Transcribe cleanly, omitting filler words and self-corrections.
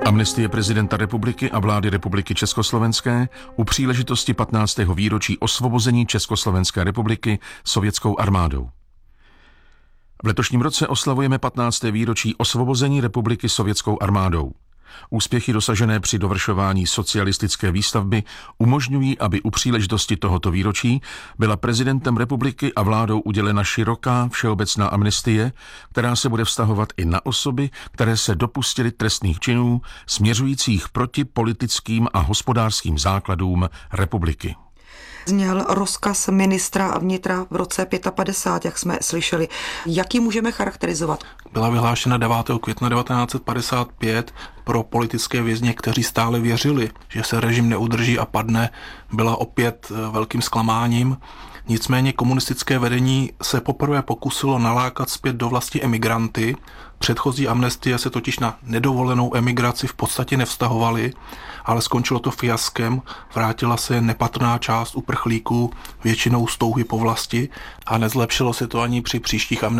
Amnestie prezidenta republiky a vlády Republiky Československé u příležitosti 15. výročí osvobození Československé republiky sovětskou armádou. V letošním roce oslavujeme 15. výročí osvobození republiky sovětskou armádou. Úspěchy dosažené při dovršování socialistické výstavby umožňují, aby u příležitosti tohoto výročí byla prezidentem republiky a vládou udělena široká všeobecná amnestie, která se bude vztahovat i na osoby, které se dopustily trestných činů směřujících proti politickým a hospodářským základům republiky. Zněl rozkaz ministra vnitra v roce 55, jak jsme slyšeli. Jak ji můžeme charakterizovat? Byla vyhlášena 9. května 1955 pro politické vězně, kteří stále věřili, že se režim neudrží a padne. Byla opět velkým zklamáním. Nicméně komunistické vedení se poprvé pokusilo nalákat zpět do vlasti emigranty. Předchozí amnestie se totiž na nedovolenou emigraci v podstatě nevztahovaly, ale skončilo to fiaskem, vrátila se nepatrná část uprchlíků, většinou z touhy po vlasti, a nezlepšilo se to ani při příštích amnestiích.